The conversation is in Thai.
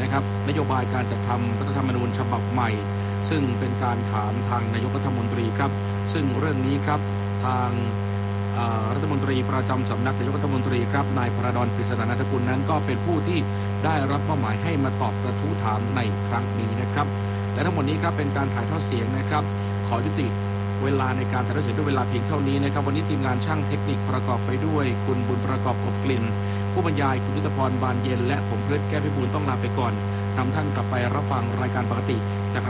นะครับนโยบายการจัดทำรัฐธรรมนูญฉบับใหม่ซึ่งเป็นการถามทางนายกรัฐมนตรีครับซึ่งเรื่องนี้ครับทางรัฐมนตรีประจำสำนักนายกรัฐมนตรีครับนายพระดอนกฤษณานันทกุลนั้นก็เป็นผู้ที่ได้รับมอบหมายให้มาตอบกระทู้ถามในครั้งนี้นะครับและทั้งหมดนี้ครับเป็นการถ่ายทอดเสียงนะครับขอยุติเวลาในการถ่ายทอดเสียงด้วยเวลาเพียงเท่านี้นะครับวันนี้ทีมงานช่างเทคนิคประกอบไปด้วยคุณบุญประกอบกบกลิ่นผู้บรรยายคุณยุทธพรบานเย็นและผมเพชรแก้วพิบูลต้องลาไปก่อนนำท่านกลับไปรับฟังรายการปกติจาก